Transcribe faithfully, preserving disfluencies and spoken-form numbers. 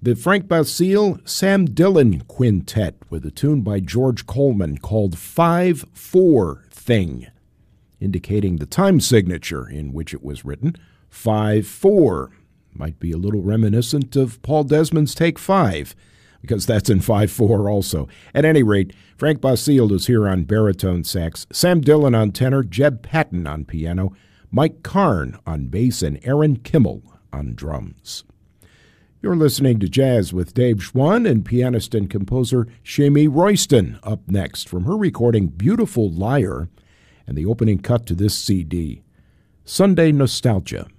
The Frank Basile Sam Dillon Quintet with a tune by George Coleman called five four Thing, indicating the time signature in which it was written, five four. Might be a little reminiscent of Paul Desmond's Take Five, because that's in five four also. At any rate, Frank Basile is here on baritone sax, Sam Dillon on tenor, Jeb Patton on piano, Mike Karn on bass, and Aaron Kimmel on drums. You're listening to Jazz with Dave Schwann and pianist and composer Shamie Royston up next from her recording Beautiful Liar and the opening cut to this C D, Sunday Nostalgia.